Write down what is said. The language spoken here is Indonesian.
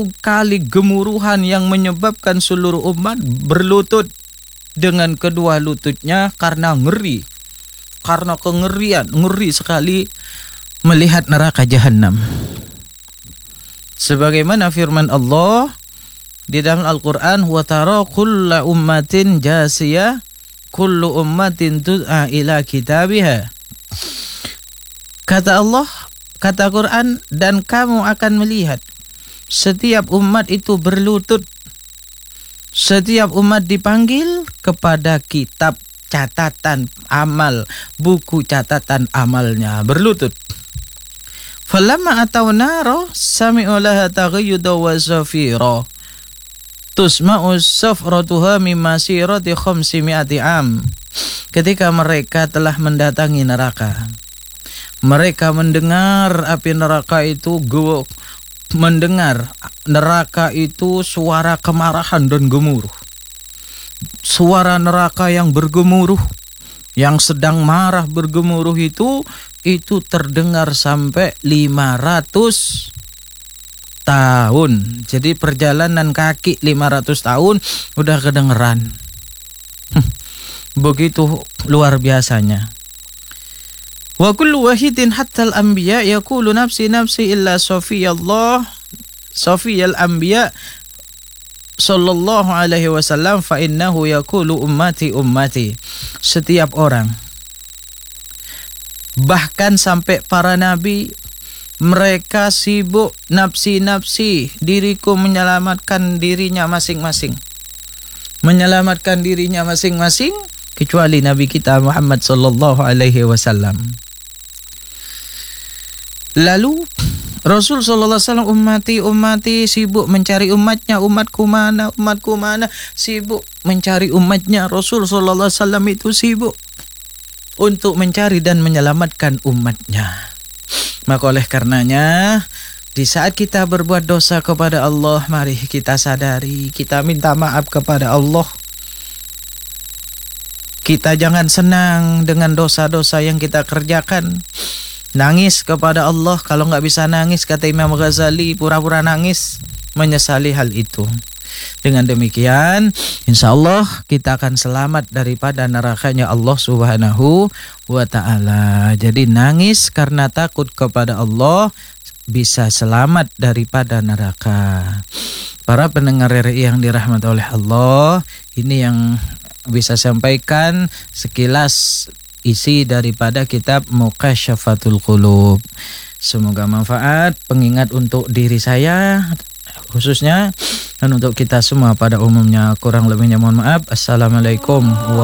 kali gemuruhan yang menyebabkan seluruh umat berlutut dengan kedua lututnya karena ngeri. Karena kengerian, ngeri sekali melihat neraka jahanam. Sebagaimana firman Allah di dalam Al-Quran, wa tara kulla ummatin jasiyah kullu ummatin tud'a ila kitabiha. Kata Allah, kata Quran, dan kamu akan melihat setiap umat itu berlutut. Setiap umat dipanggil kepada kitab catatan amal, buku catatan amalnya, berlutut. Falamma atau naro sami'u laha taghayyuda wa zafira tusma'u safratuha mimma sirati 500 am. Ketika mereka telah mendatangi neraka, mereka mendengar api neraka itu mendengar neraka itu suara kemarahan dan gemuruh. Suara neraka yang bergemuruh, yang sedang marah bergemuruh itu terdengar sampai 500 tahun. Jadi perjalanan kaki 500 tahun udah kedengeran. Begitu luar biasanya. Wa kullu wahidin hatta al-anbiya yaqulu nafsi nafsi illa safiyallah safiyal anbiya sallallahu alaihi wasallam fa innahu yaqulu ummati ummati. Setiap orang, bahkan sampai para nabi, mereka sibuk nafsi-nafsi, diriku menyelamatkan dirinya masing-masing. Menyelamatkan dirinya masing-masing kecuali Nabi kita Muhammad sallallahu alaihi wasallam. Lalu Rasul sallallahu alaihi wasallam, ummati sibuk mencari umatnya, umatku mana, sibuk mencari umatnya. Rasul sallallahu alaihi wasallam itu sibuk untuk mencari dan menyelamatkan umatnya. Maka oleh karenanya, di saat kita berbuat dosa kepada Allah, mari kita sadari, kita minta maaf kepada Allah. Kita jangan senang dengan dosa-dosa yang kita kerjakan. Nangis kepada Allah. Kalau nggak bisa nangis, kata Imam Ghazali, pura-pura nangis, menyesali hal itu. Dengan demikian, insya Allah kita akan selamat daripada nerakanya Allah Subhanahu wa ta'ala. Jadi nangis karena takut kepada Allah bisa selamat daripada neraka. Para pendengar RRI yang dirahmati oleh Allah, ini yang bisa sampaikan sekilas isi daripada kitab Muqasyafatul Qulub. Semoga manfaat, pengingat untuk diri saya khususnya dan untuk kita semua pada umumnya. Kurang lebihnya mohon maaf. Assalamualaikum